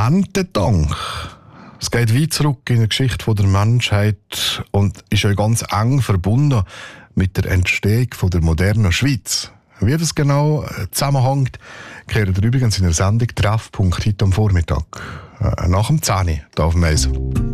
Erntedank. Es geht weit zurück in die Geschichte der Menschheit und ist ja ganz eng verbunden mit der Entstehung der modernen Schweiz. Wie das genau zusammenhängt, kehrt ihr übrigens in der Sendung «Treffpunkt» heute am Vormittag. Nach dem 10 Uhr hier auf dem Eis.